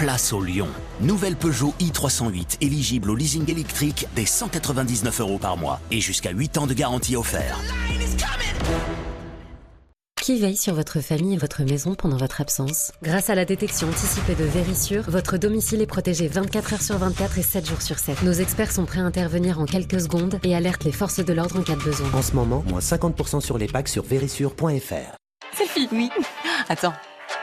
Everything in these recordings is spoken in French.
place au lion. Nouvelle Peugeot i308, éligible au leasing électrique dès 199 € par mois et jusqu'à 8 ans de garantie offerte. Qui veille sur votre famille et votre maison pendant votre absence? Grâce à la détection anticipée de Vérissure, votre domicile est protégé 24 heures sur 24 et 7 jours sur 7. Nos experts sont prêts à intervenir en quelques secondes et alertent les forces de l'ordre en cas de besoin. En ce moment, moins 50% sur les packs sur vérissure.fr. Selfie, oui. Attends.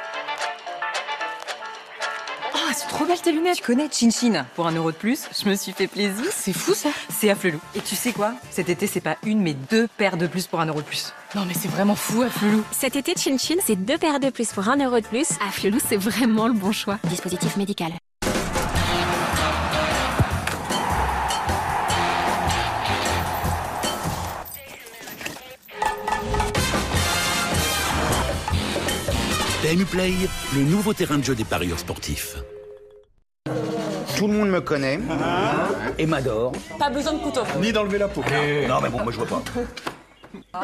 Oh, c'est trop belle tes lunettes. Tu connais Chin-Chin? Pour 1 € de plus, je me suis fait plaisir. C'est fou ça. C'est Afflelou. Et tu sais quoi? Cet été, c'est pas une, mais 2 paires de plus pour 1 € de plus. Non mais c'est vraiment fou, Afflelou. Cet été, Chin-Chin, c'est 2 paires de plus pour 1 € de plus. Afflelou, c'est vraiment le bon choix. Dispositif médical. PMU Play, le nouveau terrain de jeu des parieurs sportifs. Tout le monde me connaît et m'adore. Pas besoin de couteau. Ni d'enlever la peau. Non mais bon, moi je vois pas.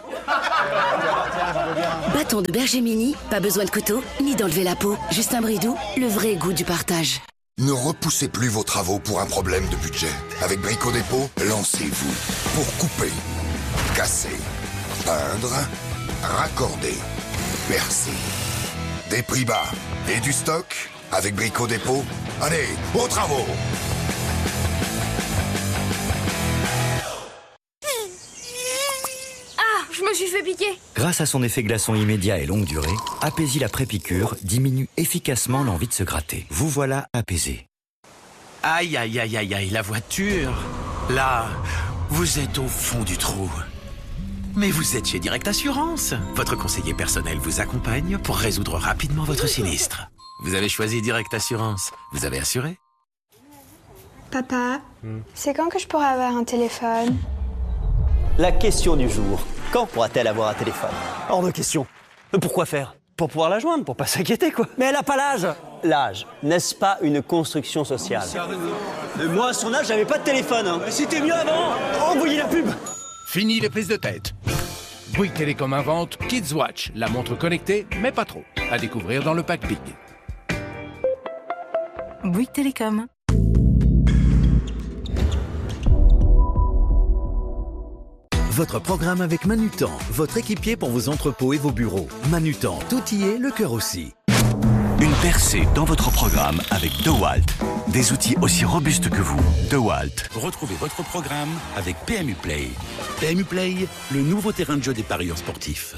Bâton de berger mini, pas besoin de couteau, ni d'enlever la peau. Justin Bridou, le vrai goût du partage. Ne repoussez plus vos travaux pour un problème de budget. Avec Brico Dépôt, lancez-vous pour couper, casser, peindre, raccorder. Merci. Des prix bas et du stock avec Brico Dépôt. Allez, aux travaux! Je me suis fait piquer. Grâce à son effet glaçon immédiat et longue durée, Apaisil après piqûre diminue efficacement l'envie de se gratter. Vous voilà apaisé. Aïe, aïe, aïe, aïe, aïe, la voiture. Là, vous êtes au fond du trou. Mais vous êtes chez Direct Assurance. Votre conseiller personnel vous accompagne pour résoudre rapidement votre sinistre. Vous avez choisi Direct Assurance. Vous avez assuré? Papa, c'est quand que je pourrai avoir un téléphone? La question du jour. Quand pourra-t-elle avoir un téléphone? Hors de question. Pourquoi faire? Pour pouvoir la joindre, pour pas s'inquiéter, quoi. Mais elle a pas l'âge. L'âge, n'est-ce pas une construction sociale? Moi, à son âge, j'avais pas de téléphone. Hein. C'était mieux avant. Envoyez la pub. Fini les prises de tête. Bouygues Télécom invente Kids Watch, la montre connectée, mais pas trop. À découvrir dans le pack Big. Bouygues Télécom. Votre programme avec Manutan, votre équipier pour vos entrepôts et vos bureaux. Manutan, tout y est, le cœur aussi. Une percée dans votre programme avec DeWalt. Des outils aussi robustes que vous. DeWalt. Retrouvez votre programme avec PMU Play. PMU Play, le nouveau terrain de jeu des parieurs sportifs.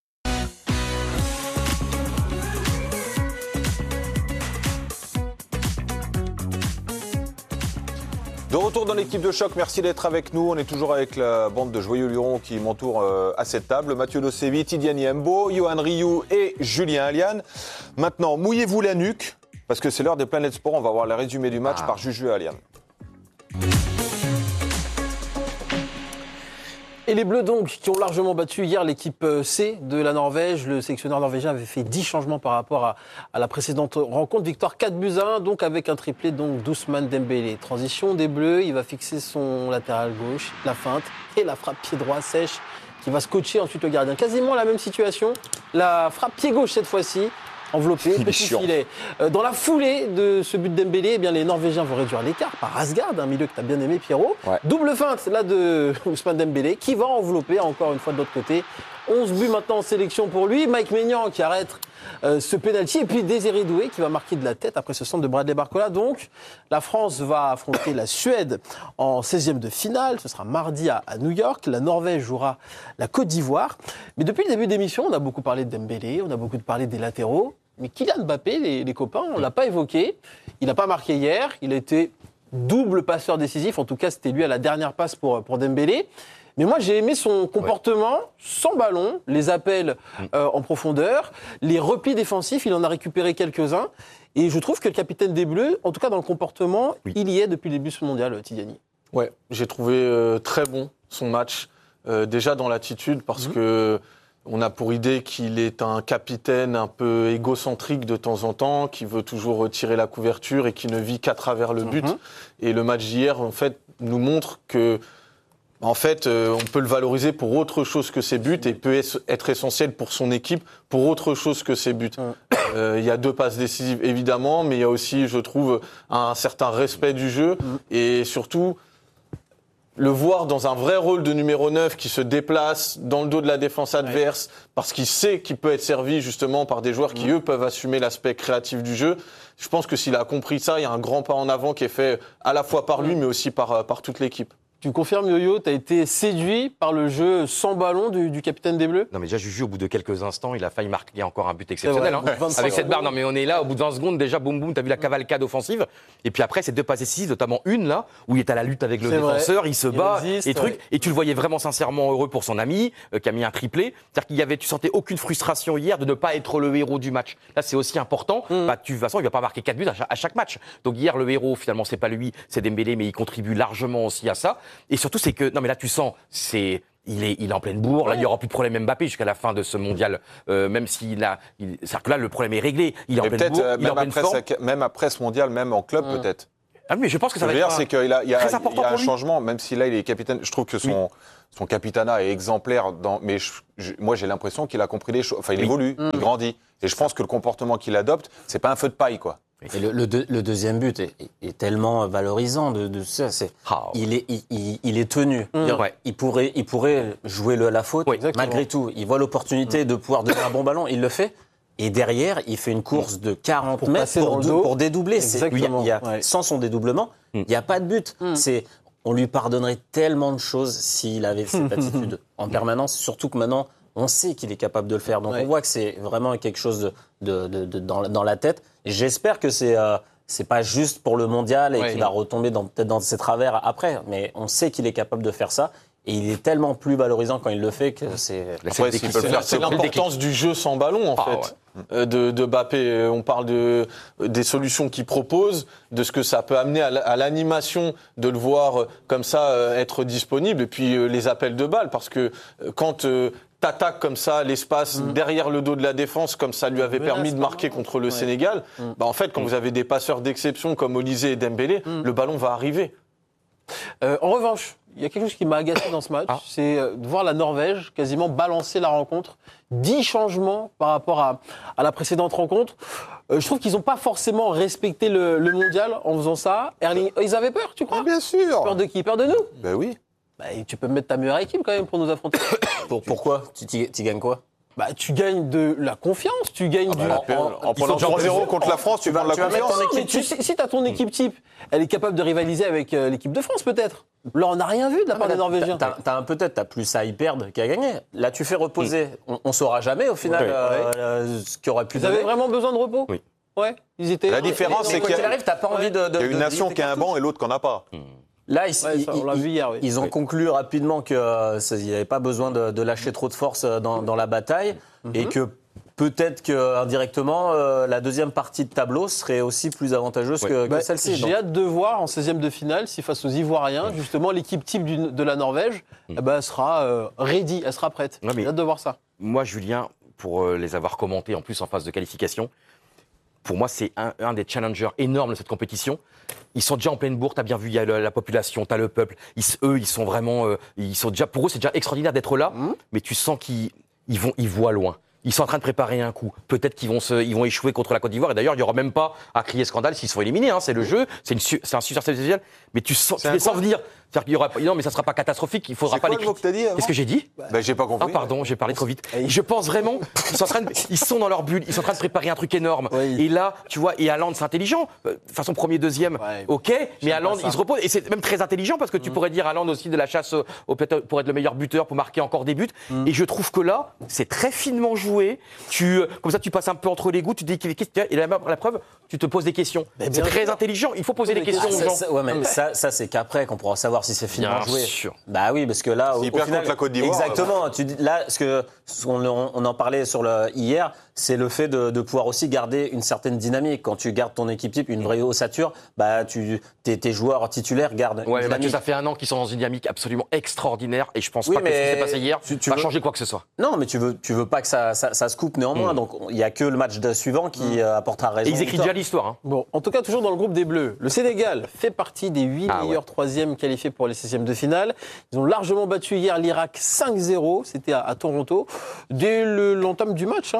De retour dans l'équipe de choc, merci d'être avec nous. On est toujours avec la bande de joyeux lurons qui m'entourent à cette table. Mathieu Dosevi, Tidiane Yembo, Johan Rioux et Julien Aliane. Maintenant, mouillez-vous la nuque, parce que c'est l'heure des Planètes Sport. On va voir le résumé du match par Juju et Aliane. Et les Bleus donc, qui ont largement battu hier l'équipe C de la Norvège. Le sélectionneur norvégien avait fait 10 changements par rapport à la précédente rencontre. Victoire 4-1, donc avec un triplé d'Ousmane Dembélé. Transition des Bleus, il va fixer son latéral gauche, la feinte et la frappe pied droit sèche qui va scotcher ensuite le gardien. Quasiment la même situation, la frappe pied gauche cette fois-ci. Enveloppé, petit filet. Dans la foulée de ce but de Dembélé, eh bien, les Norvégiens vont réduire l'écart par Asgard, un milieu que tu as bien aimé, Pierrot. Ouais. Double feinte là de Ousmane Dembélé qui va envelopper encore une fois de l'autre côté. 11 buts maintenant en sélection pour lui. Mike Maignan qui arrête ce pénalty. Et puis Désiré Doué qui va marquer de la tête après ce centre de Bradley Barcola. Donc la France va affronter la Suède en 16e de finale. Ce sera mardi à New York. La Norvège jouera la Côte d'Ivoire. Mais depuis le début de l'émission, on a beaucoup parlé de Dembélé, on a beaucoup parlé des latéraux. Mais Kylian Mbappé, les copains, on ne l'a pas évoqué. Il n'a pas marqué hier. Il a été double passeur décisif. En tout cas, c'était lui à la dernière passe pour Dembélé. Mais moi, j'ai aimé son comportement sans ballon, les appels en profondeur, les replis défensifs. Il en a récupéré quelques-uns. Et je trouve que le capitaine des Bleus, en tout cas dans le comportement, il y est depuis le début de ce mondial, Tidiane. Ouais, j'ai trouvé très bon son match. Déjà dans l'attitude, parce que on a pour idée qu'il est un capitaine un peu égocentrique de temps en temps, qui veut toujours tirer la couverture et qui ne vit qu'à travers le but. Et le match d'hier, en fait, nous montre que, en fait, on peut le valoriser pour autre chose que ses buts et peut être essentiel pour son équipe pour autre chose que ses buts. Il y a 2 passes décisives, évidemment, mais il y a aussi, je trouve, un certain respect du jeu. Et surtout, le voir dans un vrai rôle de numéro 9 qui se déplace dans le dos de la défense adverse parce qu'il sait qu'il peut être servi justement par des joueurs qui, eux, peuvent assumer l'aspect créatif du jeu. Je pense que s'il a compris ça, il y a un grand pas en avant qui est fait à la fois par lui, mais aussi par toute l'équipe. Tu confirmes, Yo-Yo, tu as été séduit par le jeu sans ballon du capitaine des Bleus? Non, mais déjà, Juju, au bout de quelques instants, il a failli marquer encore un but exceptionnel. Avec cette barre, non, mais on est là, au bout de 20 secondes, déjà, boum, boum, t'as vu la cavalcade offensive. Et puis après, ces 2 passes décisives, notamment une, là, où il est à la lutte avec le défenseur, il se bat, et truc. Et tu le voyais vraiment sincèrement heureux pour son ami, qui a mis un triplé. C'est-à-dire tu sentais aucune frustration hier de ne pas être le héros du match. Là, c'est aussi important. De toute façon, il va pas marquer 4 buts à chaque match. Donc hier, le héros, finalement, c'est pas lui, c'est Dembélé, mais il contribue largement aussi à ça. Et surtout, c'est que non mais là tu sens, il est en pleine bourre. Là il y aura plus de problème Mbappé jusqu'à la fin de ce mondial, même c'est-à-dire que là le problème est réglé. Il est en pleine bourre, il est en pleine forme. Même après ce mondial, même en club peut-être. Ah mais je pense que ça va être. C'est qu'il y a un lui. changement, même si là il est capitaine. Je trouve que son capitanat est exemplaire. Mais moi j'ai l'impression qu'il a compris les choses. Enfin il évolue, il grandit. Et je pense que le comportement qu'il adopte, c'est pas un feu de paille quoi. Et le deuxième but est tellement valorisant de ça. Il est tenu. Il pourrait jouer la faute. Malgré tout, il voit l'opportunité de pouvoir donner un bon ballon. Il le fait. Et derrière, il fait une course de 40 mètres pour dédoubler. Sans son dédoublement, il n'y a pas de but. On lui pardonnerait tellement de choses s'il avait cette attitude en permanence. Surtout que maintenant, on sait qu'il est capable de le faire. Donc on voit que c'est vraiment quelque chose dans la tête. J'espère que c'est pas juste pour le mondial et qu'il va retomber peut-être dans ses travers après. Mais on sait qu'il est capable de faire ça. Et il est tellement plus valorisant quand il le fait que c'est... C'est l'importance du jeu sans ballon, en fait. Ouais. De Mbappé, on parle des solutions qu'il propose, de ce que ça peut amener à l'animation, de le voir comme ça être disponible, et puis les appels de balles. Parce que quand t'attaques comme ça l'espace derrière le dos de la défense, comme ça lui avait permis de marquer contre le Sénégal, en fait, quand vous avez des passeurs d'exception comme Olysée et Dembélé, le ballon va arriver. En revanche, il y a quelque chose qui m'a agacé dans ce match, c'est de voir la Norvège quasiment balancer la rencontre. 10 changements par rapport à la précédente rencontre. Je trouve qu'ils n'ont pas forcément respecté le mondial en faisant ça. Erling, ils avaient peur, tu crois? Bien sûr. Peur de qui? Peur de nous? Ben oui. Tu peux mettre ta meilleure équipe quand même pour nous affronter. Pourquoi? Tu gagnes quoi? Tu gagnes de la confiance, tu gagnes en prenant 3-0 contre la France, tu vas de la confiance. Si tu as ton équipe type, elle est capable de rivaliser avec l'équipe de France peut-être. Là, on n'a rien vu de la part des Norvégiens. T'as plus à y perdre qu'à gagner. Là, tu fais reposer. On ne saura jamais au final ce qu'il aurait pu donner. Ils avaient vraiment besoin de repos? Oui. Ouais, ils étaient. La différence, c'est qu'il t'as pas envie de. Il y a une nation qui a un banc et l'autre qui n'en a pas. Là, ils ont conclu rapidement qu'il n'y avait pas besoin de lâcher trop de force dans la bataille et que peut-être qu'indirectement, la deuxième partie de tableau serait aussi plus avantageuse que celle-ci. J'ai hâte de voir en 16e de finale si face aux Ivoiriens, justement, l'équipe type de la Norvège sera ready, elle sera prête. J'ai hâte de voir ça. Moi, Julien, pour les avoir commentés en plus en phase de qualification, pour moi, c'est un des challengers énormes de cette compétition. Ils sont déjà en pleine bourre, t'as bien vu, il y a la population, t'as le peuple. Ils sont vraiment, pour eux, c'est déjà extraordinaire d'être là, mais tu sens qu'ils voient loin. Ils sont en train de préparer un coup. Peut-être qu'ils vont échouer contre la Côte d'Ivoire. Et d'ailleurs, il n'y aura même pas à crier scandale s'ils sont éliminés. C'est le jeu, c'est un super spécial. Mais tu les sens venir. Non, mais ça ne sera pas catastrophique. Il faudra pas les critiquer. Qu'est-ce que j'ai dit? J'ai pas compris. Ah, pardon, j'ai parlé trop vite. Je pense vraiment qu'ils sont dans leur bulle. Ils sont en train de préparer un truc énorme. Et là, tu vois, et Haaland, c'est intelligent. Façon premier, deuxième, ok. Mais Haaland, il se repose. Et c'est même très intelligent parce que tu pourrais dire Haaland aussi de la chasse pour être le meilleur buteur, pour marquer encore des buts. Et je trouve que là, c'est très finement joué. Comme ça, tu passes un peu entre les gouttes. Tu te dis, et la preuve, tu te poses des questions. C'est très intelligent. Il faut poser des questions aux gens. Ça, c'est qu'après qu'on pourra savoir si c'est finement joué. Sûr. Bah oui, parce que là, au final, contre la Côte d'Ivoire. Exactement. Tu dis là, on en parlait hier, c'est le fait de pouvoir aussi garder une certaine dynamique. Quand tu gardes ton équipe type, une vraie ossature, tes joueurs titulaires gardent. Ouais, mais ça fait un an qu'ils sont dans une dynamique absolument extraordinaire, et je pense pas que ce qui s'est passé hier va changer quoi que ce soit. Non, mais tu veux pas que ça se coupe néanmoins. Donc il y a que le match suivant qui apportera raison. Et ils écrivent déjà l'histoire. Bon, en tout cas, toujours dans le groupe des Bleus, le Sénégal fait partie des 8 meilleurs troisièmes qualifiés pour les 16e de finale. Ils ont largement battu hier l'Irak 5-0, c'était à Toronto. Dès l'entame du match, les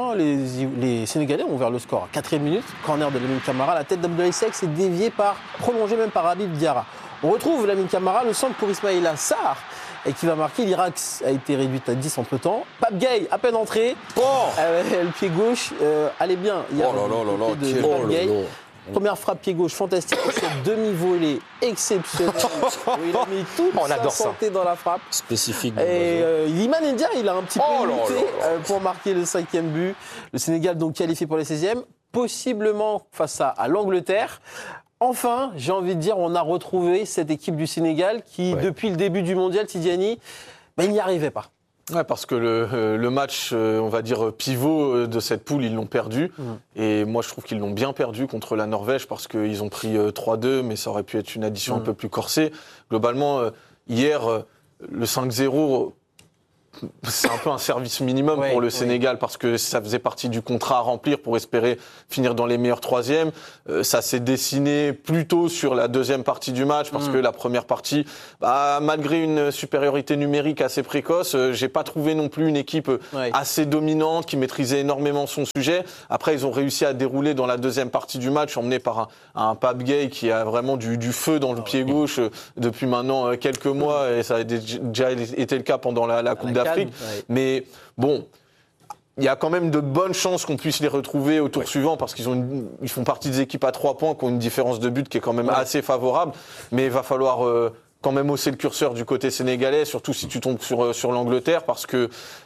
les Sénégalais ont ouvert le score à 4e minute. Corner de Lamine Camara. La tête d'Abdoulaye Seck s'est déviée prolongée même par Habib Diarra. On retrouve Lamine Camara, le centre pour Ismaïla Sarr, et qui va marquer. L'Irak a été réduite à 10 entre-temps. Pape Gueye, à peine entré. Le pied gauche allait bien. Il y a Pape Gueye. Première frappe pied gauche fantastique, cette demi-volée exceptionnelle. Il a mis toute sa santé dans la frappe. Spécifique. Et Iliman Ndiaye, il a un petit peu lutté pour marquer le 5e but. Le Sénégal donc qualifié pour les 16e, possiblement face à l'Angleterre. Enfin, j'ai envie de dire, on a retrouvé cette équipe du Sénégal qui, depuis le début du mondial, Tidiane, il n'y arrivait pas. Ouais, parce que le match, on va dire, pivot de cette poule, ils l'ont perdu. Et moi, je trouve qu'ils l'ont bien perdu contre la Norvège parce qu'ils ont pris 3-2, mais ça aurait pu être une addition un peu plus corsée. Globalement, hier, le 5-0... c'est un peu un service minimum pour le Sénégal parce que ça faisait partie du contrat à remplir pour espérer finir dans les meilleurs troisièmes. Ça s'est dessiné plutôt sur la deuxième partie du match parce que la première partie, malgré une supériorité numérique assez précoce, j'ai pas trouvé non plus une équipe assez dominante qui maîtrisait énormément son sujet. Après, ils ont réussi à dérouler dans la deuxième partie du match, emmené par un Pape Gueye qui a vraiment du feu dans le pied gauche depuis maintenant quelques mois et ça a déjà été le cas pendant la Coupe d'Afrique. Mais bon, il y a quand même de bonnes chances qu'on puisse les retrouver au tour suivant parce ils font partie des équipes à 3 points qui ont une différence de but qui est quand même assez favorable. Mais il va falloir quand même hausser le curseur du côté sénégalais, surtout si tu tombes sur l'Angleterre parce que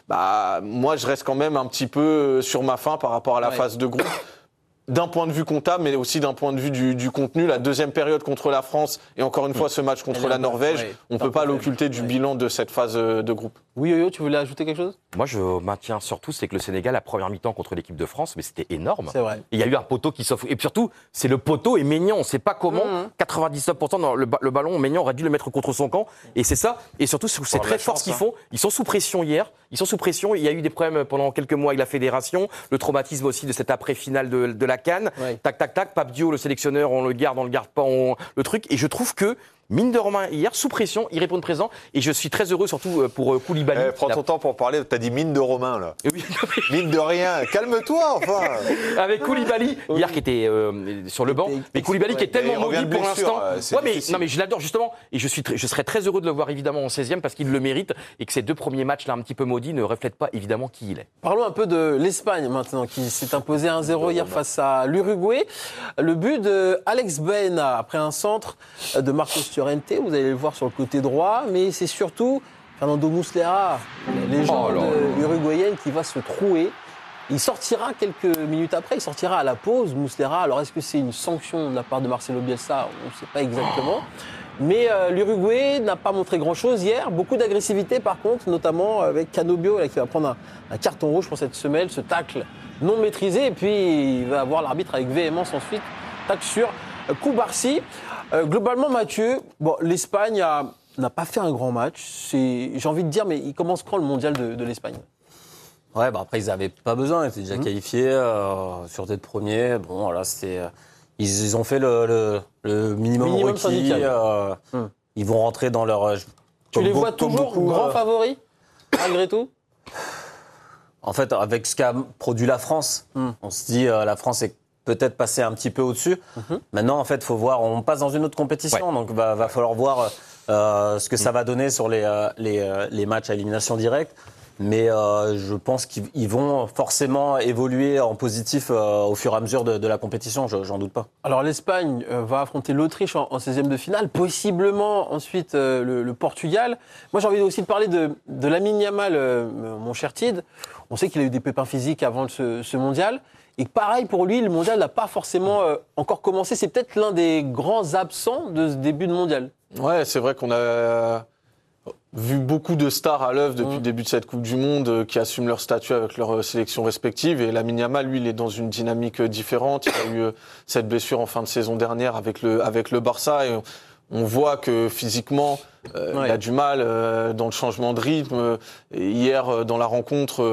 moi je reste quand même un petit peu sur ma faim par rapport à la phase de groupe. D'un point de vue comptable, mais aussi d'un point de vue du contenu. La deuxième période contre la France et encore une fois ce match contre la Norvège, on ne peut pas l'occulter du bilan de cette phase de groupe. Oui, Yo-Yo, tu voulais ajouter quelque chose ? Moi, je maintiens surtout, c'est que le Sénégal, la première mi-temps contre l'équipe de France, mais c'était énorme. C'est vrai. Il y a eu un poteau qui s'offre. Et surtout, c'est le poteau et Maignan. On ne sait pas comment. 99% dans le ballon, Maignan aurait dû le mettre contre son camp. Et c'est ça. Et surtout, c'est très fort ce qu'ils font. Ils sont sous pression hier. Ils sont sous pression. Il y a eu des problèmes pendant quelques mois avec la fédération. Le traumatisme aussi de cette après-finale de la CAN. Tac, tac, tac. Pape Dio, le sélectionneur, on le garde pas, le truc. Et je trouve que, mine de Romain, hier, sous pression, ils répondent présent. Et je suis très heureux, surtout pour Koulibaly. Prends ton temps pour parler. T'as dit mine de Romain, là. Oui, mine de rien. Calme-toi, enfin. Avec Koulibaly, hier, qui était sur le banc. Mais Koulibaly qui est tellement maudit pour l'instant. Mais je l'adore, justement. Et je serais très heureux de le voir, évidemment, en 16e, parce qu'il le mérite. Et que ces 2 premiers matchs, là, un petit peu maudits, ne reflètent pas, évidemment, qui il est. Parlons un peu de l'Espagne, maintenant, qui s'est imposé 1-0 hier face à l'Uruguay. Le but de Alex Baena, après un centre de Marcos Llorente. Vous allez le voir sur le côté droit, mais c'est surtout Fernando Muslera, la légende uruguayenne, qui va se trouer. Il sortira quelques minutes après, il sortira à la pause, Muslera. Alors, est-ce que c'est une sanction de la part de Marcelo Bielsa ? On ne sait pas exactement. Mais l'Uruguay n'a pas montré grand-chose hier. Beaucoup d'agressivité, par contre, notamment avec Canobio, là, qui va prendre un carton rouge pour cette semelle, ce tacle non maîtrisé. Et puis, il va avoir l'arbitre avec véhémence ensuite. Tacle sur Koubarsi. Globalement, Mathieu, l'Espagne n'a pas fait un grand match. J'ai envie de dire, mais il commence quand le mondial de l'Espagne ? Ouais, après, ils n'avaient pas besoin. Ils étaient déjà qualifiés, sûreté de premier. Bon, voilà, c'était... Ils ont fait le minimum requis. Ils vont rentrer dans leur... Tu les vois toujours grands favoris, malgré tout ? En fait, avec ce qu'a produit la France, on se dit la France est peut-être passée un petit peu au-dessus. Maintenant, en fait, il faut voir, on passe dans une autre compétition, donc va falloir voir ce que ça va donner sur les matchs à élimination directe. Mais je pense qu'ils vont forcément évoluer en positif au fur et à mesure de la compétition, j'en doute pas. Alors l'Espagne va affronter l'Autriche en 16e de finale, possiblement ensuite le Portugal. Moi j'ai envie aussi de parler de Lamine Yamal, mon cher Tid. On sait qu'il a eu des pépins physiques avant ce mondial. Et pareil pour lui, le mondial n'a pas forcément encore commencé. C'est peut-être l'un des grands absents de ce début de mondial. Ouais, c'est vrai qu'on a vu beaucoup de stars à l'œuvre depuis le début de cette Coupe du Monde qui assument leur statut avec leurs sélections respectives. Et Lamine Yamal, lui, il est dans une dynamique différente. Il a eu cette blessure en fin de saison dernière avec le Barça. Et on voit que physiquement, il a du mal dans le changement de rythme. Et hier, dans la rencontre,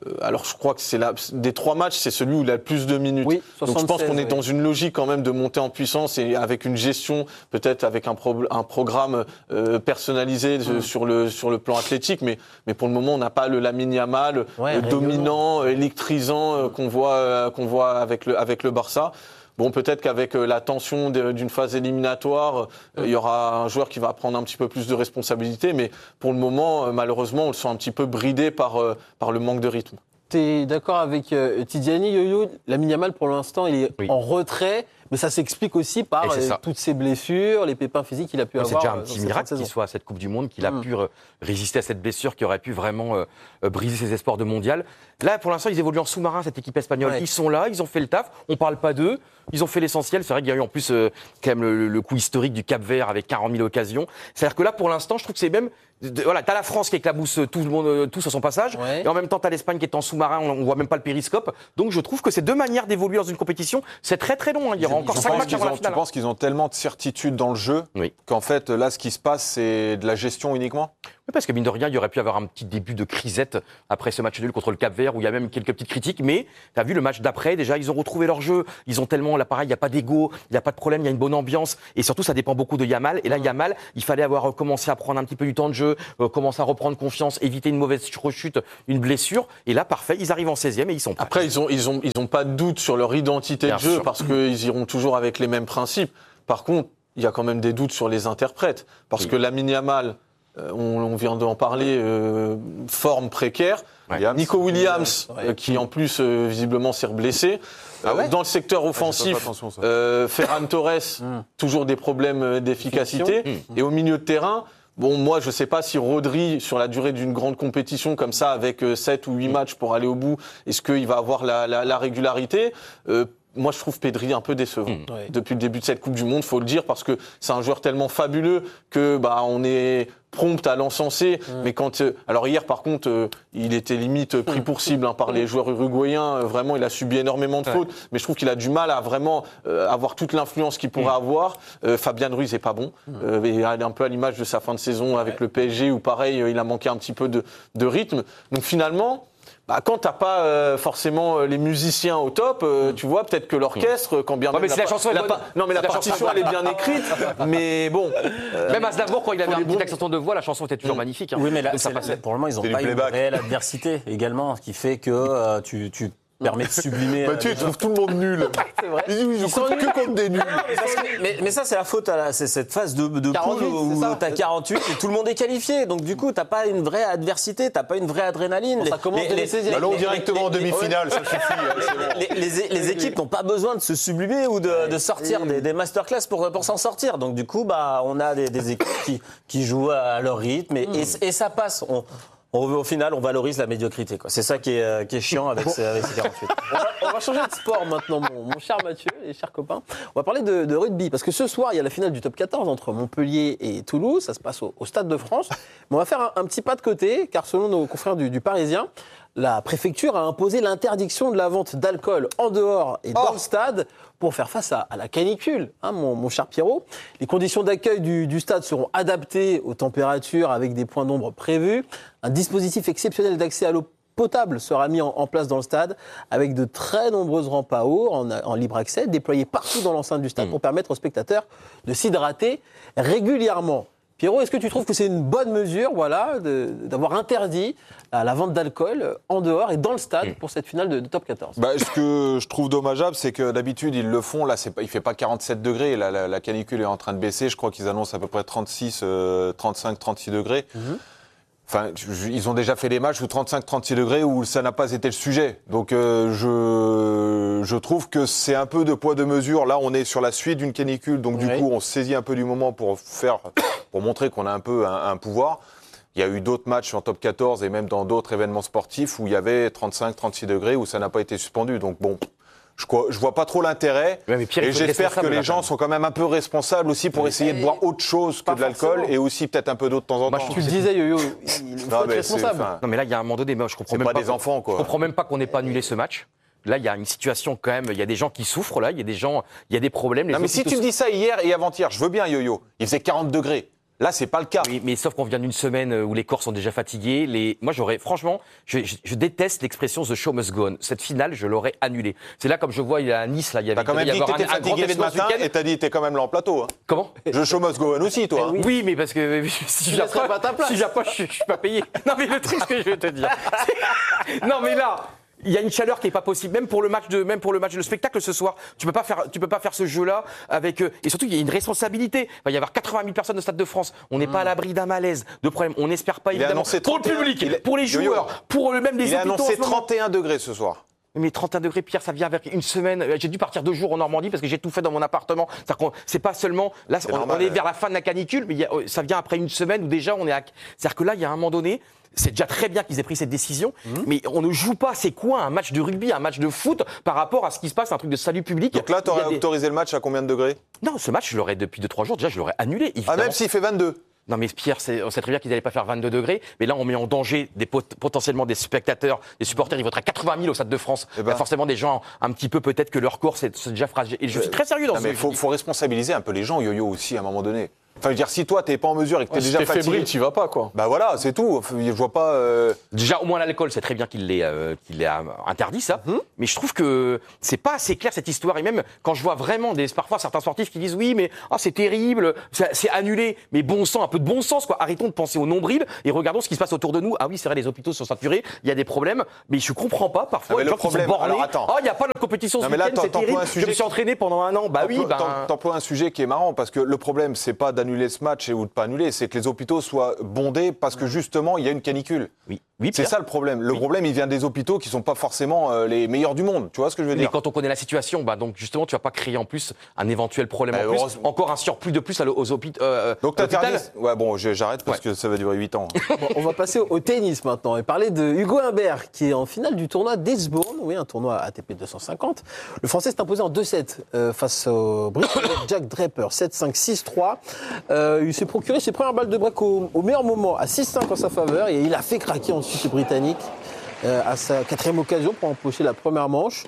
alors je crois que des 3 matchs, c'est celui où il a le plus de minutes. Oui, 76, donc je pense qu'on est dans une logique quand même de monter en puissance et avec une gestion, peut-être avec un programme personnalisé sur le plan athlétique. Mais pour le moment, on n'a pas le Lamine Yamal dominant, électrisant qu'on voit avec le Barça. Bon, peut-être qu'avec la tension d'une phase éliminatoire, il y aura un joueur qui va prendre un petit peu plus de responsabilité, mais pour le moment, malheureusement, on le sent un petit peu bridé par le manque de rythme. Tu es d'accord avec Tidiane, Yo-Yo? Lamine Yamal, pour l'instant, il est en retrait, mais ça s'explique aussi par toutes ses blessures, les pépins physiques qu'il a pu avoir. C'est déjà un petit miracle qu'il soit à cette Coupe du Monde, qu'il a pu résister à cette blessure qui aurait pu vraiment briser ses espoirs de mondial. Là, pour l'instant, ils évoluent en sous-marin, cette équipe espagnole. Ils sont là, ils ont fait le taf, on ne parle pas d'eux. Ils ont fait l'essentiel. C'est vrai qu'il y a eu en plus quand même le coup historique du Cap-Vert avec 40 000 occasions. C'est-à-dire que là, pour l'instant, je trouve que c'est même... Voilà, t'as la France qui éclabousse tout le monde, tous à son passage, et en même temps t'as l'Espagne qui est en sous-marin, on voit même pas le périscope. Donc je trouve que c'est 2 manières d'évoluer dans une compétition. C'est très très long. Il y aura encore 5 matchs avant la finale. Tu penses qu'ils ont tellement de certitude dans le jeu qu'en fait là, ce qui se passe, c'est de la gestion uniquement? Oui, parce que mine de rien, il y aurait pu avoir un petit début de crisette après ce match nul contre le Cap-Vert où il y a même quelques petites critiques. Mais tu as vu le match d'après, déjà, ils ont retrouvé leur jeu. Ils ont tellement, là, pareil, il n'y a pas d'ego, il n'y a pas de problème, il y a une bonne ambiance. Et surtout, ça dépend beaucoup de Yamal. Et là, Yamal, il fallait avoir commencé à prendre un petit peu du temps de jeu, commencer à reprendre confiance, éviter une mauvaise rechute, une blessure. Et là, parfait, ils arrivent en 16e et ils sont prêts. Après, ils ont pas de doute sur leur identité de jeu parce qu'ils iront toujours avec les mêmes principes. Par contre, il y a quand même des doutes sur les interprètes. Parce que Lamine Yamal, on vient d'en parler, forme précaire. Nico Williams, qui en plus visiblement s'est blessé. Dans le secteur offensif, Ferran Torres, toujours des problèmes d'efficacité. Et au milieu de terrain, bon, moi je sais pas si Rodri, sur la durée d'une grande compétition comme ça, avec 7 ou 8 matchs pour aller au bout, est-ce qu'il va avoir la régularité? Moi, je trouve Pedri un peu décevant depuis le début de cette Coupe du Monde, faut le dire, parce que c'est un joueur tellement fabuleux que on est prompt à l'encenser. Mais alors hier, par contre, il était limite pris pour cible par les joueurs uruguayens. Vraiment, il a subi énormément de fautes. Mais je trouve qu'il a du mal à vraiment avoir toute l'influence qu'il pourrait avoir. Fabian Ruiz est pas bon. Il est un peu à l'image de sa fin de saison avec le PSG, où pareil, il a manqué un petit peu de rythme. Donc finalement, quand t'as pas forcément les musiciens au top, tu vois, peut-être que l'orchestre, quand bien même mais si la chanson est bonne, non, mais la partition elle est bien écrite, mais bon. Même Aznavour, quand il avait un petit accent de voix, la chanson était toujours magnifique. Oui, mais là, pour le moment, ils n'ont pas une réelle adversité également, ce qui fait que tu permet de sublimer. Tu trouves tout le monde nul. C'est vrai. Ils sont que contre des nuls. Mais ça, c'est la faute c'est cette phase de poule où t'as 48 et tout le monde est qualifié. Donc du coup, t'as pas une vraie adversité, t'as pas une vraie adrénaline. Ça commence dès les 16e. Allons directement en demi-finale, ça suffit. Les équipes n'ont pas besoin de se sublimer ou de sortir des masterclass pour s'en sortir. Donc du coup, on a des équipes qui jouent à leur rythme et ça passe. Au final, on valorise la médiocrité. C'est ça qui est chiant avec ces 48. On va changer de sport maintenant, mon cher Mathieu et chers copains. On va parler de rugby, parce que ce soir, il y a la finale du top 14 entre Montpellier et Toulouse. Ça se passe au Stade de France. Mais on va faire un petit pas de côté, car selon nos confrères du Parisien, la préfecture a imposé l'interdiction de la vente d'alcool en dehors et dans le stade pour faire face à la canicule, mon cher Pierrot. Les conditions d'accueil du stade seront adaptées aux températures avec des points d'ombre prévus. Un dispositif exceptionnel d'accès à l'eau potable sera mis en place dans le stade avec de très nombreuses rampes à eau en libre accès déployées partout dans l'enceinte du stade pour permettre aux spectateurs de s'hydrater régulièrement. Pierrot, est-ce que tu trouves que c'est une bonne mesure d'avoir interdit la vente d'alcool en dehors et dans le stade pour cette finale de top 14 ? Ce que je trouve dommageable, c'est que d'habitude, ils le font. Là, il ne fait pas 47 degrés. Là, la canicule est en train de baisser. Je crois qu'ils annoncent à peu près 36, 35, 36 degrés. Enfin, ils ont déjà fait des matchs où 35-36 degrés où ça n'a pas été le sujet. Donc je trouve que c'est un peu de poids de mesure. Là, on est sur la suite d'une canicule, donc du coup, on se saisit un peu du moment pour montrer qu'on a un peu un pouvoir. Il y a eu d'autres matchs en top 14 et même dans d'autres événements sportifs où il y avait 35-36 degrés où ça n'a pas été suspendu. Donc bon, je vois pas trop l'intérêt. Et j'espère que les gens sont quand même un peu responsables aussi pour essayer de boire autre chose que de l'alcool et aussi peut-être un peu d'eau de temps en temps. Tu le disais, Yo-Yo, il faut être responsable. Non, mais là, il y a un moment donné, je comprends même pas. C'est pas des enfants, quoi. Je comprends même pas qu'on n'ait pas annulé ce match. Là, il y a une situation quand même, il y a des gens qui souffrent, là, il y a des problèmes. Non, mais si tu me dis ça hier et avant-hier, je veux bien, Yo-Yo. Il faisait 40 degrés. Là, c'est pas le cas. Oui, mais sauf qu'on vient d'une semaine où les corps sont déjà fatigués. Moi, franchement, je déteste l'expression The show must go on. Cette finale, je l'aurais annulée. C'est là, comme je vois, il y a à Nice, là, il y avait quand même dit que t'étais fatigué ce matin et t'as dit t'es quand même là en plateau. Hein. Comment? The show must go on aussi, toi. Oui, mais parce que si je viens pas, je suis pas payé. Non, mais le truc, ce que je veux te dire. Non, mais là. Il y a une chaleur qui est pas possible, même pour le match de spectacle ce soir. Tu peux pas faire ce jeu-là avec et surtout il y a une responsabilité. Il va y avoir 80 000 personnes au Stade de France. On n'est pas à l'abri d'un malaise, de problèmes. On n'espère pas évidemment pour le public, pour les joueurs, pour même les hôpitaux. Il a annoncé 31 degrés ce soir. Mais 31 degrés, Pierre, ça vient avec une semaine. J'ai dû partir 2 jours en Normandie parce que j'ai tout fait dans mon appartement. C'est pas seulement là, on est vers la fin de la canicule, mais ça vient après une semaine où déjà on est. C'est-à-dire que là, il y a un moment donné. C'est déjà très bien qu'ils aient pris cette décision, mais on ne joue pas. C'est quoi un match de rugby, un match de foot par rapport à ce qui se passe, un truc de salut public? Donc là, tu aurais autorisé le match à combien de degrés? Non, ce match, je l'aurais depuis 2-3 jours. Déjà, je l'aurais annulé. Évidemment. Ah, même s'il fait 22? Non, mais Pierre, on sait très bien qu'ils n'allaient pas faire 22 degrés, mais là, on met en danger potentiellement des spectateurs, des supporters. Ils voteraient 80 000 au Stade de France. Il y a forcément des gens un petit peu, peut-être que leur corps, c'est déjà fragile. Et je suis très sérieux dans ce mais il faut responsabiliser un peu les gens, Yo-Yo, aussi, à un moment donné. Enfin, je veux dire, si toi, t'es pas en mesure et que t'es déjà fatigué, fébrile, t'y vas pas, quoi. Bah voilà, c'est tout. Je vois pas. Déjà, au moins l'alcool, c'est très bien qu'il l'ait interdit, ça. Mais je trouve que c'est pas assez clair cette histoire. Et même quand je vois vraiment parfois certains sportifs qui disent oui, mais c'est terrible, c'est annulé. Mais bon sang, un peu de bon sens, quoi. Arrêtons de penser au nombril et regardons ce qui se passe autour de nous. Ah oui, c'est vrai, les hôpitaux sont saturés, il y a des problèmes, mais je comprends pas parfois. Les gens qui sont bornés. Il y a pas de compétition ce week-end, c'est terrible. Je me suis entraîné pendant un an. Bah oui. T'emploies un sujet qui est marrant parce que le problème, c'est pas d'annuler ce match ou de pas annuler, c'est que les hôpitaux soient bondés parce que justement il y a une canicule. Oui, c'est ça le problème. Le problème, il vient des hôpitaux qui sont pas forcément les meilleurs du monde. Tu vois ce que je veux dire? Mais quand on connaît la situation, donc justement, tu vas pas créer en plus un éventuel problème en plus, encore un surplus de plus aux hôpitaux. Donc t'interdis. Ouais, bon, j'arrête parce que ça va durer 8 ans. Bon, on va passer au tennis maintenant et parler de Hugo Humbert qui est en finale du tournoi d'Eastbourne, un tournoi ATP 250. Le Français s'est imposé en 2-7 face au Britannique Jack Draper, 7-5, 6-3. Il s'est procuré ses premières balles de break au meilleur moment, à 6-5 en sa faveur, et il a fait craquer ensuite le Britannique à sa 4e occasion pour empocher la première manche.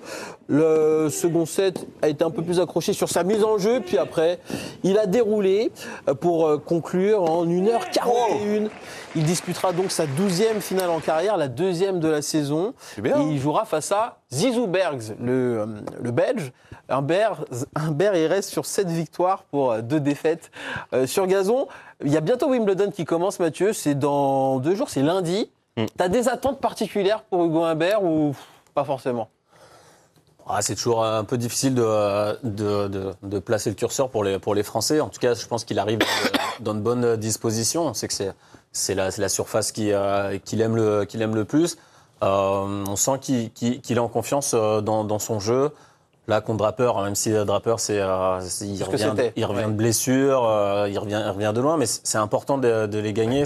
Le second set a été un peu plus accroché sur sa mise en jeu, puis après, il a déroulé pour conclure en 1h41. Il disputera donc sa 12e finale en carrière, la 2e de la saison. Et il jouera face à Zizou Bergs, le Belge. Humbert, il reste sur 7 victoires pour 2 défaites sur gazon. Il y a bientôt Wimbledon qui commence, Mathieu. C'est dans 2 jours, c'est lundi. T'as des attentes particulières pour Hugo Humbert ou pas forcément? C'est toujours un peu difficile de placer le curseur pour les Français. En tout cas, je pense qu'il arrive dans de bonnes dispositions. On sait que c'est la surface qu'il aime le plus. On sent qu'il est en confiance dans son jeu. Là, contre Draper, même si Draper, il revient de blessure, il revient de loin, mais c'est important de les gagner,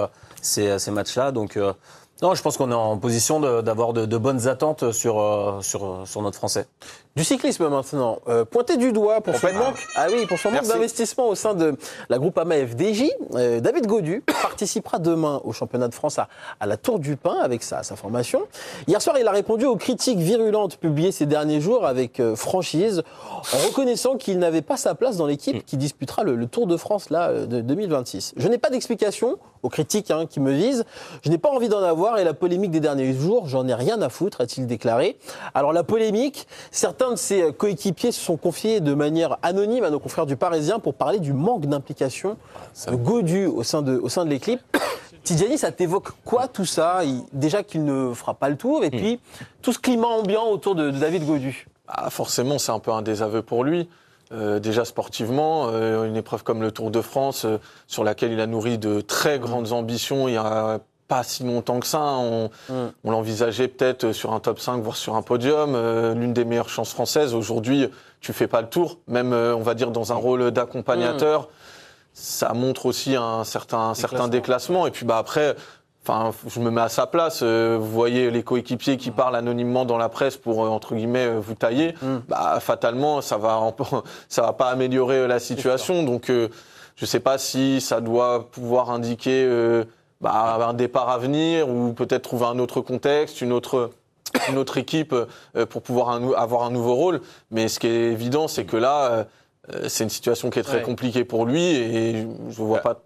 ces matchs-là. Donc, non, je pense qu'on est en position d'avoir de bonnes attentes sur notre Français. Du cyclisme maintenant. Pointé du doigt pour son manque d'investissement au sein de la Groupama FDJ. David Gaudu participera demain au championnat de France à la Tour du Pin avec sa formation. Hier soir, il a répondu aux critiques virulentes publiées ces derniers jours avec franchise, en reconnaissant qu'il n'avait pas sa place dans l'équipe qui disputera le Tour de France de 2026. Je n'ai pas d'explication aux critiques qui me visent. Je n'ai pas envie d'en avoir et la polémique des derniers jours, j'en ai rien à foutre, a-t-il déclaré. Alors la polémique, certains de ses coéquipiers se sont confiés de manière anonyme à nos confrères du Parisien pour parler du manque d'implication de Gaudu au sein de l'équipe. Tidjani, ça t'évoque quoi tout ça? Déjà qu'il ne fera pas le tour et puis tout ce climat ambiant autour de David Gaudu. Forcément, c'est un peu un désaveu pour lui. Déjà sportivement, une épreuve comme le Tour de France, sur laquelle il a nourri de très grandes ambitions il y a pas si longtemps que ça. On l'envisageait peut-être sur un top 5, voire sur un podium, l'une des meilleures chances françaises. Aujourd'hui, tu fais pas le tour, même on va dire dans un rôle d'accompagnateur. Ça montre aussi un certain déclassement. Et puis après, je me mets à sa place. Vous voyez les coéquipiers qui parlent anonymement dans la presse pour entre guillemets vous tailler. Fatalement, ça va pas améliorer la situation. Donc, je sais pas si ça doit pouvoir indiquer un départ à venir ou peut-être trouver un autre contexte, une autre équipe pour pouvoir avoir un nouveau rôle. Mais ce qui est évident, c'est que là, c'est une situation qui est très compliquée pour lui et je vois pas.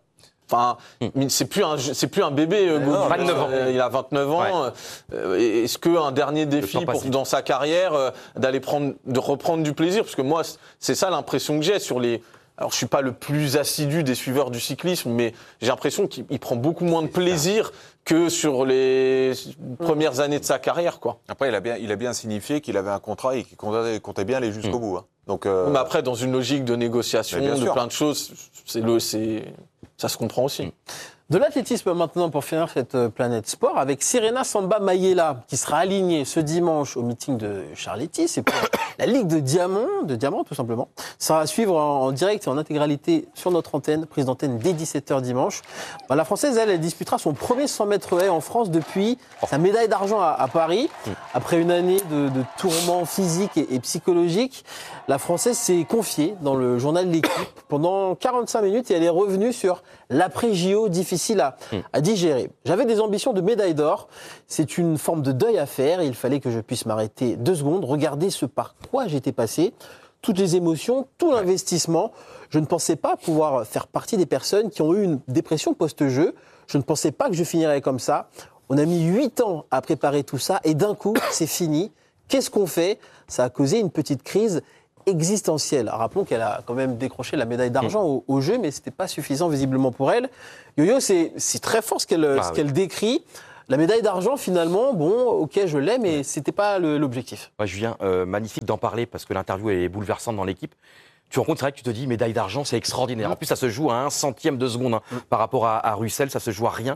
Enfin, c'est plus un bébé. Godu. 29 ans. Il a 29 ans. Ouais. Est-ce qu'un dernier défi dans sa carrière, de reprendre du plaisir? Parce que moi, c'est ça l'impression que j'ai sur les. Alors, je suis pas le plus assidu des suiveurs du cyclisme, mais j'ai l'impression qu'il prend beaucoup moins de plaisir que sur les premières années de sa carrière, quoi. Après, il a bien signifié qu'il avait un contrat et qu'il comptait bien aller jusqu'au bout. Hein. Donc, mais après, dans une logique de négociation, de plein de choses, ça se comprend aussi. De l'athlétisme maintenant pour finir cette planète sport avec Serena Samba Mayela qui sera alignée ce dimanche au meeting de Charletti. C'est pour la Ligue de Diamant tout simplement. Ça va suivre en direct et en intégralité sur notre antenne, prise d'antenne dès 17h dimanche. La Française, elle disputera son premier 100 mètres haies en France depuis sa médaille d'argent à Paris. Après une année de tourments physiques et psychologiques, la Française s'est confiée dans le journal de l'équipe pendant 45 minutes et elle est revenue sur l'après-JO difficile à digérer. J'avais des ambitions de médaille d'or. C'est une forme de deuil à faire. Il fallait que je puisse m'arrêter 2 secondes, regarder ce par quoi j'étais passé, toutes les émotions, tout l'investissement. Je ne pensais pas pouvoir faire partie des personnes qui ont eu une dépression post-jeu. Je ne pensais pas que je finirais comme ça. On a mis 8 ans à préparer tout ça et d'un coup, c'est fini. Qu'est-ce qu'on fait? Ça a causé une petite crise existentielle. Rappelons qu'elle a quand même décroché la médaille d'argent au jeu, mais ce n'était pas suffisant visiblement pour elle. Yo-Yo, c'est très fort ce qu'elle décrit. La médaille d'argent, finalement, bon, ok, je l'ai, mais ce n'était pas l'objectif. Ouais, Julien, magnifique d'en parler parce que l'interview est bouleversante dans l'équipe. Tu rencontres, c'est vrai que tu te dis, médaille d'argent, c'est extraordinaire. En plus, ça se joue à 1 centième de seconde par rapport à Russell, ça se joue à rien.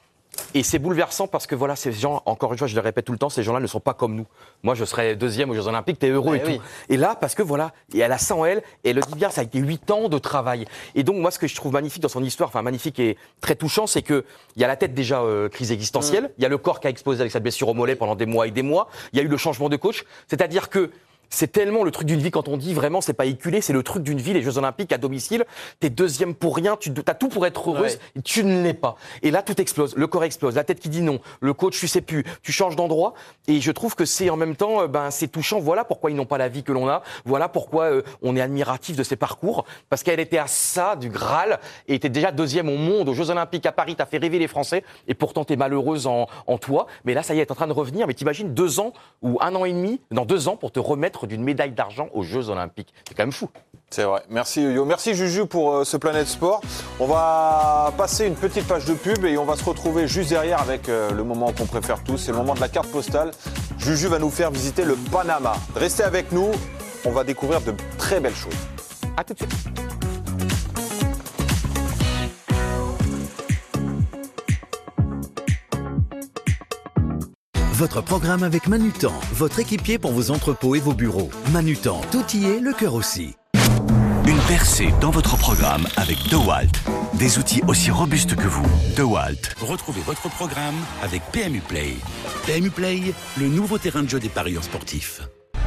Et c'est bouleversant parce que voilà, ces gens, encore une fois, je le répète tout le temps, ces gens-là ne sont pas comme nous. Moi, je serais 2e aux Jeux Olympiques, t'es heureux et tout. Et là, parce que voilà, et elle a ça en elle, et elle le dit bien, ça a été 8 ans de travail. Et donc, moi, ce que je trouve magnifique dans son histoire, enfin magnifique et très touchant, c'est que il y a la tête déjà crise existentielle, il y a le corps qui a explosé avec sa blessure au mollet pendant des mois et des mois, il y a eu le changement de coach, c'est-à-dire que c'est tellement le truc d'une vie quand on dit vraiment c'est pas éculé, c'est le truc d'une vie, les Jeux Olympiques à domicile, t'es 2e pour rien, t'as tout pour être heureuse, et tu ne l'es pas. Et là tout explose, le corps explose, la tête qui dit non, le coach tu sais plus, tu changes d'endroit, et je trouve que c'est en même temps, c'est touchant, voilà pourquoi ils n'ont pas la vie que l'on a, voilà pourquoi on est admiratif de ces parcours, parce qu'elle était à ça du Graal, et était déjà 2e au monde, aux Jeux Olympiques à Paris, t'as fait rêver les Français, et pourtant t'es malheureuse en toi, mais là ça y est, t'es en train de revenir, mais t'imagines 2 ans, ou 1 an et demi, dans 2 ans pour te remettre d'une médaille d'argent aux Jeux Olympiques. C'est quand même fou. C'est vrai. Merci Yo-Yo. Merci Juju pour ce Planète Sport. On va passer une petite page de pub et on va se retrouver juste derrière avec le moment qu'on préfère tous, c'est le moment de la carte postale. Juju va nous faire visiter le Panama. Restez avec nous, on va découvrir de très belles choses. À tout de suite. Votre programme avec Manutan, votre équipier pour vos entrepôts et vos bureaux. Manutan, tout y est, le cœur aussi. Une percée dans votre programme avec DeWalt. Des outils aussi robustes que vous. DeWalt. Retrouvez votre programme avec PMU Play. PMU Play, le nouveau terrain de jeu des parieurs sportifs.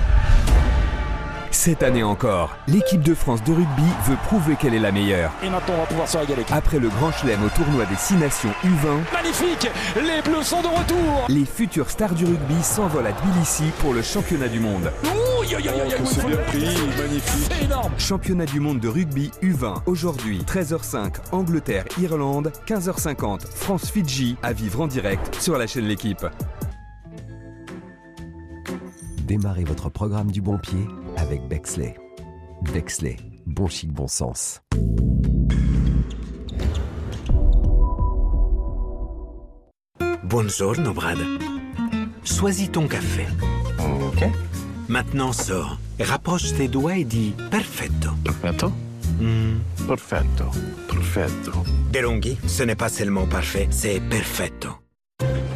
Cette année encore, l'équipe de France de rugby veut prouver qu'elle est la meilleure. Et maintenant, on va pouvoir se régaler. Après le Grand Chelem au tournoi des 6 nations U20, magnifique, les Bleus sont de retour. Les futures stars du rugby s'envolent à Tbilissi pour le championnat du monde. C'est bien pris, magnifique. C'est énorme. Championnat du monde de rugby U20. Aujourd'hui, 13h05, Angleterre-Irlande, 15h50, France-Fidji, à vivre en direct sur la chaîne L'Équipe. Démarrez votre programme du bon pied avec Bexley. Bexley, bon chic, bon sens. Buongiorno, Brad. Choisis ton café. Ok. Maintenant sors, rapproche tes doigts et dis perfetto. Perfetto? Perfetto, perfetto. DeLonghi, ce n'est pas seulement parfait, c'est perfetto.